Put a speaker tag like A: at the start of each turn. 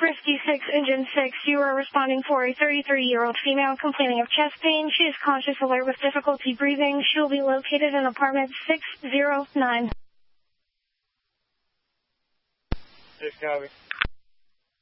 A: Risky 6, Engine 6, you are responding for a 33-year-old female complaining of chest pain. She is conscious, alert, with difficulty breathing. She will be located in apartment 609.
B: Just copy.